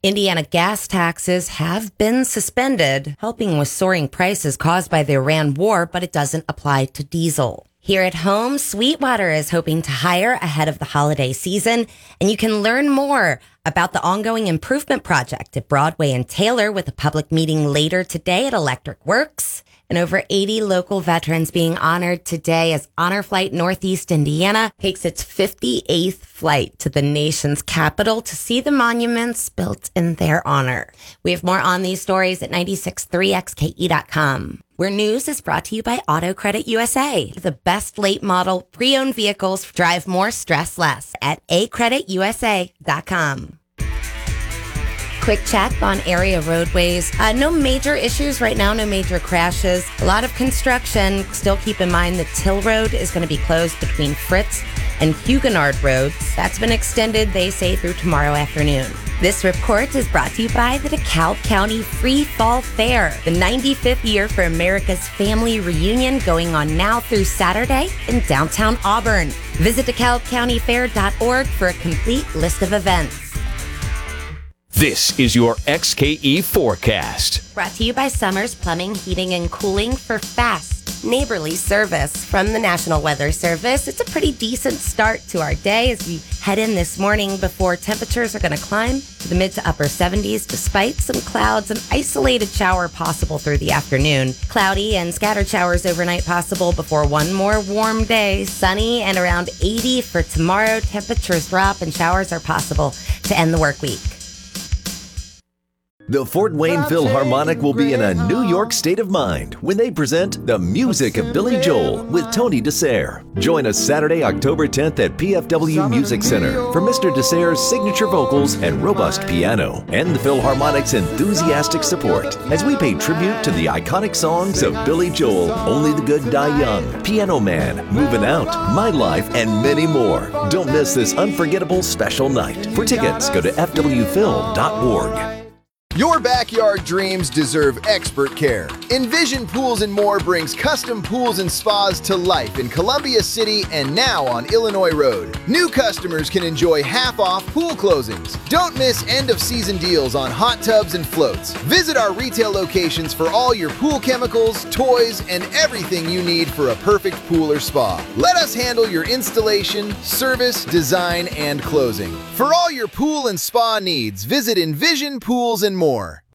Indiana gas taxes have been suspended, helping with soaring prices caused by the Iran war, but it doesn't apply to diesel. Here at home, Sweetwater is hoping to hire ahead of the holiday season, and you can learn more about the ongoing improvement project at Broadway and Taylor with a public meeting later today at Electric Works. And over 80 local veterans being honored today as Honor Flight Northeast Indiana takes its 58th flight to the nation's capital to see the monuments built in their honor. We have more on these stories at 963xke.com. Where news is brought to you by Auto Credit USA. The best late model pre-owned vehicles drive more, stress less at acreditusa.com. Quick check on area roadways. No major issues right now, no major crashes. A lot of construction. Still keep in mind that Till Road is going to be closed between Fritz and Huguenard Roads. That's been extended, they say, through tomorrow afternoon. This report is brought to you by the DeKalb County Free Fall Fair, the 95th year for America's Family Reunion going on now through Saturday in downtown Auburn. Visit DeKalbCountyFair.org for a complete list of events. This is your XKE forecast. Brought to you by Summers Plumbing, Heating, and Cooling for fast, neighborly service from the National Weather Service. It's a pretty decent start to our day as we head in this morning before temperatures are going to climb to the mid to upper 70s despite some clouds, an isolated shower possible through the afternoon. Cloudy and scattered showers overnight possible before one more warm day. Sunny and around 80 for tomorrow. Temperatures drop and showers are possible to end the work week. The Fort Wayne Philharmonic will be in a New York state of mind when they present The Music of Billy Joel with Tony DeSere. Join us Saturday, October 10th at PFW Music Center for Mr. DeSere's signature vocals and robust piano and the Philharmonic's enthusiastic support as we pay tribute to the iconic songs of Billy Joel, Only the Good Die Young, Piano Man, Moving Out, My Life, and many more. Don't miss this unforgettable special night. For tickets, go to fwphil.org. Your backyard dreams deserve expert care. Envision Pools & More brings custom pools and spas to life in Columbia City and now on Illinois Road. New customers can enjoy half-off pool closings. Don't miss end-of-season deals on hot tubs and floats. Visit our retail locations for all your pool chemicals, toys, and everything you need for a perfect pool or spa. Let us handle your installation, service, design, and closing. For all your pool and spa needs, visit Envision Pools & More.